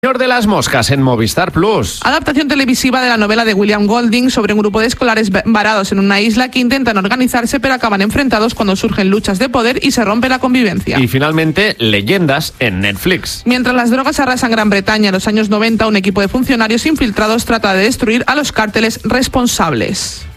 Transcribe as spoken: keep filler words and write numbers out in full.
Señor de las moscas en Movistar Plus. Adaptación televisiva de la novela de William Golding sobre un grupo de escolares varados en una isla que intentan organizarse pero acaban enfrentados cuando surgen luchas de poder y se rompe la convivencia. Y finalmente, Leyendas en Netflix. Mientras las drogas arrasan Gran Bretaña en los años noventa, un equipo de funcionarios infiltrados trata de destruir a los cárteles responsables.